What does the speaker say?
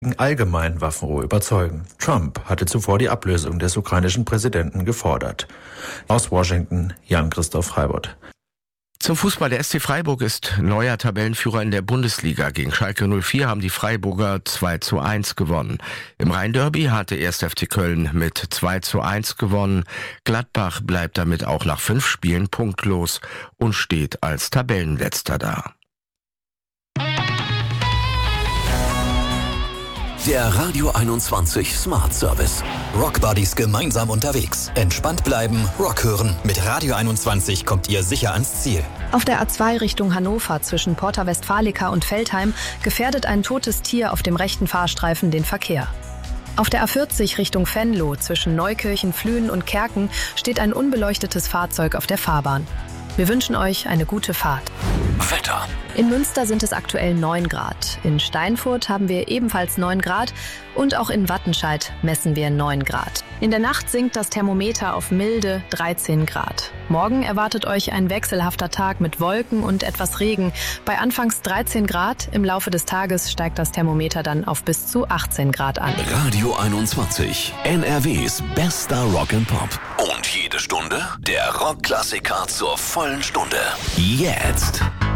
allgemein Waffenruhe überzeugen. Trump hatte zuvor die Ablösung des ukrainischen Präsidenten gefordert. Aus Washington, Jan-Christoph Freibott. Zum Fußball. Der SC Freiburg ist neuer Tabellenführer in der Bundesliga. Gegen Schalke 04 haben die Freiburger 2:1 gewonnen. Im Rhein-Derby hatte 1. FC Köln mit 2:1 gewonnen. Gladbach bleibt damit auch nach 5 Spielen punktlos und steht als Tabellenletzter da. Der Radio 21 Smart Service. Rock Buddies gemeinsam unterwegs. Entspannt bleiben, Rock hören. Mit Radio 21 kommt ihr sicher ans Ziel. Auf der A2 Richtung Hannover zwischen Porta Westfalica und Veltheim gefährdet ein totes Tier auf dem rechten Fahrstreifen den Verkehr. Auf der A40 Richtung Venlo zwischen Neukirchen, Flühen und Kerken steht ein unbeleuchtetes Fahrzeug auf der Fahrbahn. Wir wünschen euch eine gute Fahrt. Wetter. In Münster sind es aktuell 9 Grad. In Steinfurt haben wir ebenfalls 9 Grad und auch in Wattenscheid messen wir 9 Grad. In der Nacht sinkt das Thermometer auf milde 13 Grad. Morgen erwartet euch ein wechselhafter Tag mit Wolken und etwas Regen. Bei anfangs 13 Grad, im Laufe des Tages steigt das Thermometer dann auf bis zu 18 Grad an. Radio 21, NRWs bester Rock and Pop. Und jede Stunde der Rockklassiker zur vollen Stunde. Jetzt.